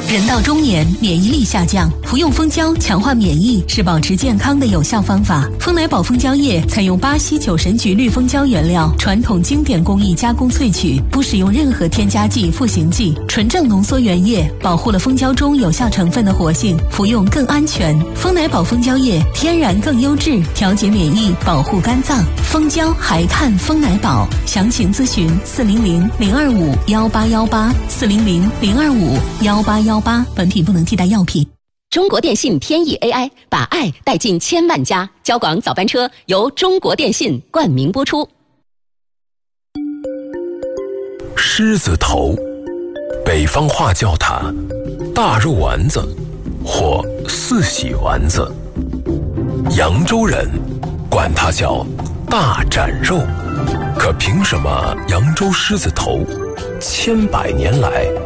人到中年，免疫力下降，服用蜂胶强化免疫是保持健康的有效方法。蜂奶宝蜂胶液采用巴西酒神菊绿蜂胶原料，传统经典工艺加工萃取，不使用任何添加剂、赋形剂，纯正浓缩原液，保护了蜂胶中有效成分的活性，服用更安全。蜂奶宝蜂胶液天然更优质，调节免疫，保护肝脏。蜂胶还看蜂奶宝，详情咨询400-025-1818，400-025-1818。本品不能替代药品。 中国电信天翼 AI 把爱带进千万家，交广早班车由中国电信冠名播出。 狮子头，北方话叫它大肉丸子或四喜丸子，扬州人管它叫大斩肉。可凭什么扬州狮子头千百年来